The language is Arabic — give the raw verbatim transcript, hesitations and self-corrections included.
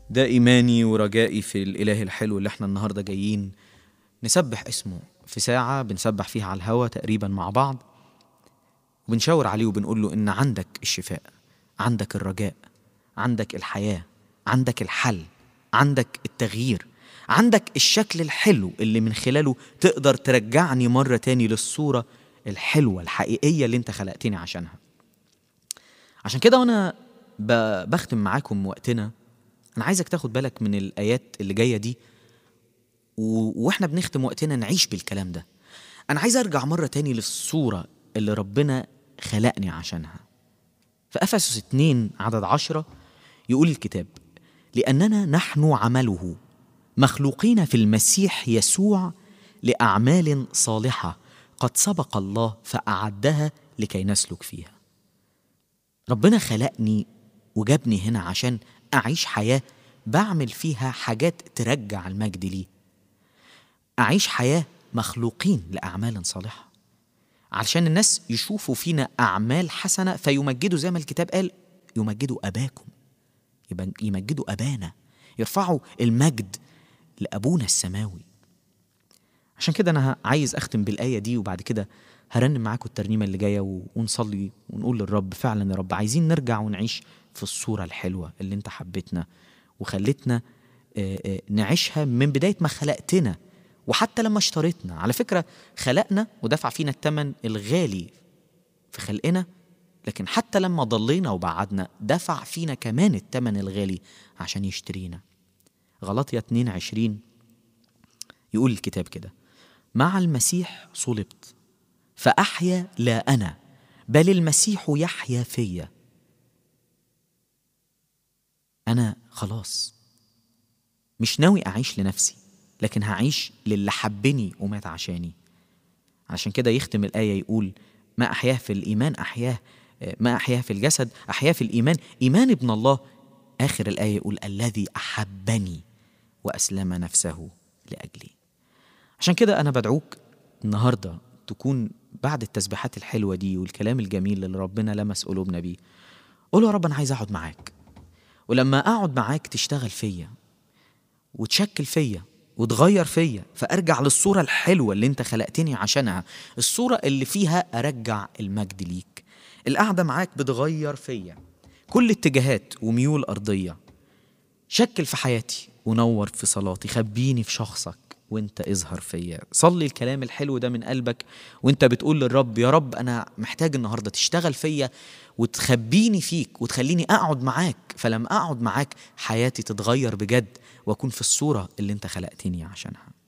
ده إيماني ورجائي في الإله الحلو اللي احنا النهاردة جايين نسبح اسمه في ساعة بنسبح فيها على الهوا تقريبا مع بعض، وبنشاور عليه وبنقول له إن عندك الشفاء، عندك الرجاء، عندك الحياة، عندك الحل، عندك التغيير، عندك الشكل الحلو اللي من خلاله تقدر ترجعني مرة تاني للصورة الحلوة الحقيقية اللي انت خلقتني عشانها. عشان كده وانا بختم معاكم وقتنا، انا عايزك تاخد بالك من الآيات اللي جاية دي، و... واحنا بنختم وقتنا نعيش بالكلام ده. انا عايز ارجع مرة تاني للصورة اللي ربنا خلقني عشانها. في أفسس اتنين عدد عشرة يقول الكتاب: لأننا نحن عمله مخلوقين في المسيح يسوع لأعمال صالحة قد سبق الله فأعدها لكي نسلك فيها. ربنا خلقني وجابني هنا عشان أعيش حياة بعمل فيها حاجات ترجع المجد ليه، أعيش حياة مخلوقين لأعمال صالحة علشان الناس يشوفوا فينا أعمال حسنة فيمجدوا، زي ما الكتاب قال: يمجدوا أباكم، يمجدوا أبانا، يرفعوا المجد لأبونا السماوي. عشان كده أنا عايز أختم بالآية دي، وبعد كده هرنم معاكم الترنيمة اللي جاية ونصلي ونقول للرب: فعلا يا رب عايزين نرجع ونعيش في الصورة الحلوة اللي انت حبيتنا وخلتنا نعيشها من بداية ما خلقتنا، وحتى لما اشتريتنا. على فكرة خلقنا ودفع فينا الثمن الغالي في خلقنا، لكن حتى لما ضلينا وبعدنا دفع فينا كمان الثمن الغالي عشان يشترينا. غلاطية اتنين عشرين يقول الكتاب كده: مع المسيح صلبت فأحيا لا أنا بل المسيح يحيا فيا. أنا خلاص مش ناوي أعيش لنفسي، لكن هعيش للي حبني ومات عشاني. عشان كده يختم الآية يقول: ما أحياه في الإيمان أحياه ما أحياه في الجسد أحياه في الإيمان، إيمان ابن الله. آخر الآية يقول: الذي أحبني وأسلم نفسه لأجلي. عشان كده أنا بدعوك النهاردة تكون بعد التسبيحات الحلوة دي والكلام الجميل اللي ربنا لمس قلوبنا بيه، قول يا رب أنا عايز أقعد معاك، ولما أقعد معاك تشتغل فيا وتشكل فيا وتغير فيا، فأرجع للصورة الحلوة اللي انت خلقتني عشانها، الصورة اللي فيها أرجع المجد ليك. القعدة معاك بتغير فيا كل اتجاهات وميول أرضية. شكل في حياتي ونور في صلاتي، خبيني في شخصك وانت اظهر فيا. صلي الكلام الحلو ده من قلبك وانت بتقول للرب: يا رب أنا محتاج النهاردة تشتغل فيا وتخبيني فيك وتخليني أقعد معاك، فلما أقعد معاك حياتي تتغير بجد وأكون في الصورة اللي انت خلقتني عشانها.